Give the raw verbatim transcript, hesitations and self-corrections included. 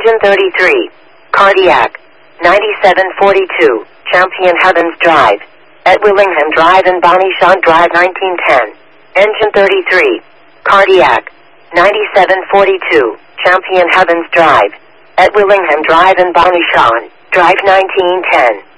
Engine thirty-three. Cardiac. ninety-seven forty-two. Champion Heavens Drive. At Willingham Drive and Bonnie-Shant Drive nineteen ten. Engine thirty-three. Cardiac. ninety-seven forty-two. Champion Heavens Drive. At Willingham Drive and Bonnie-Shant Drive nineteen ten.